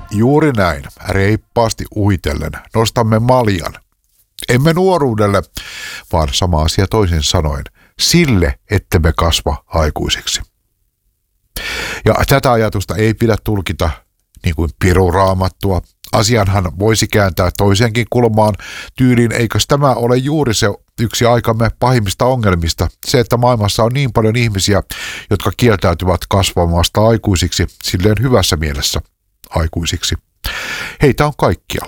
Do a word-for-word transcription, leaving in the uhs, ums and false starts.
Juuri näin, reippaasti uitellen, nostamme maljan. Emme nuoruudelle, vaan sama asia toisin sanoen, sille, että me kasva aikuisiksi. Ja tätä ajatusta ei pidä tulkita niin kuin piruraamattua. Asianhan voisi kääntää toisenkin kulmaan tyyliin, eikös tämä ole juuri se yksi aikamme pahimmista ongelmista, se, että maailmassa on niin paljon ihmisiä, jotka kieltäytyvät kasvamasta aikuisiksi, silleen hyvässä mielessä aikuisiksi. Heitä on kaikkialla.